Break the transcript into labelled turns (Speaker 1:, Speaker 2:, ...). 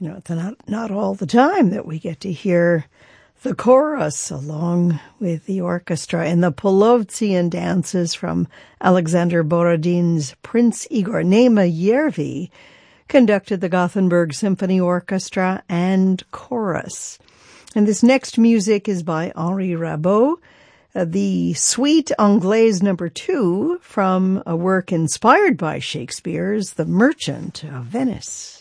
Speaker 1: It's not all the time that we get to hear the chorus along with the orchestra in the Polovtsian dances from Alexander Borodin's Prince Igor. Nema Yervi conducted the Gothenburg Symphony Orchestra and chorus. And this next music is by Henri Rabault, the Suite Anglaise No. 2 from a work inspired by Shakespeare's The Merchant of Venice.